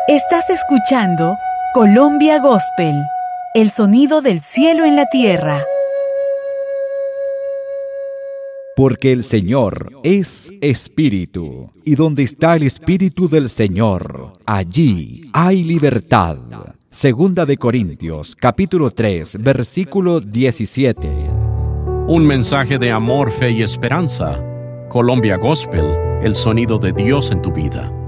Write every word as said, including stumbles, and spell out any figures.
Estás escuchando Colombia Gospel, el sonido del cielo en la tierra. Porque el Señor es Espíritu, y donde está el Espíritu del Señor, allí hay libertad. Segunda de Corintios, capítulo tres, versículo diecisiete. Un mensaje de amor, fe y esperanza. Colombia Gospel, el sonido de Dios en tu vida.